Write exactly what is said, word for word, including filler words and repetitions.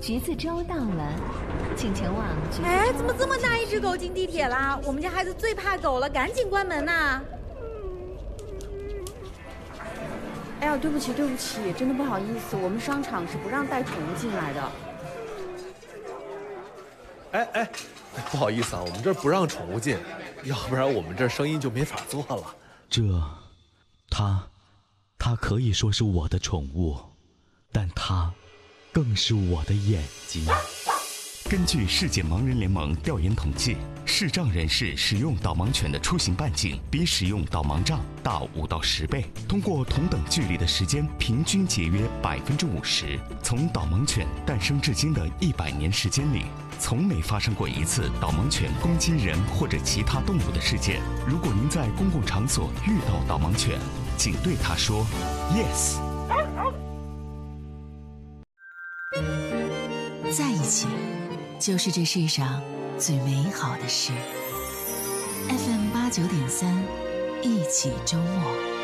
橘子粥到了，请前往橘子粥。 哎，怎么这么大一只狗进地铁啦？我们家孩子最怕狗了，赶紧关门呐！ 哎呀，对不起对不起，真的不好意思，我们商场是不让带宠物进来的。 哎哎，不好意思啊，我们这儿不让宠物进，要不然我们这生意就没法做了。 这，它，它可以说是我的宠物，但它更是我的眼睛。 根据世界盲人联盟调研统计，视障人士使用导盲犬的出行半径比使用导盲杖大五到十倍，通过同等距离的时间平均节约百分之五十。从导盲犬诞生至今的一百年时间里，从没发生过一次导盲犬攻击人或者其他动物的事件。如果您在公共场所遇到导盲犬，请对它说 yes。 在一起就是这世上最美好的事。F M 八九点三，一起周末。